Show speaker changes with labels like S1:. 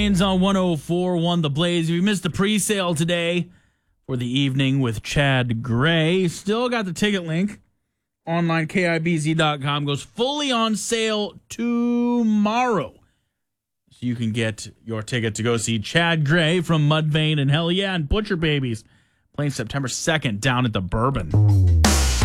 S1: On 104.1 The Blaze. If you missed the pre-sale today for the evening with Chad Gray, still got the ticket link. Online, KIBZ.com. Goes fully on sale tomorrow. So you can get your ticket to go see Chad Gray from Mudvayne and Hell Yeah and Butcher Babies playing September 2nd down at the Bourbon.